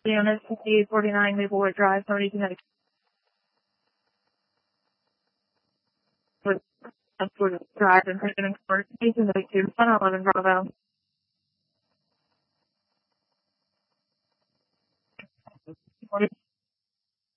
Unit 5849 Maplewood Drive, somebody can with drive and President Court, 1892, 11 Bravo.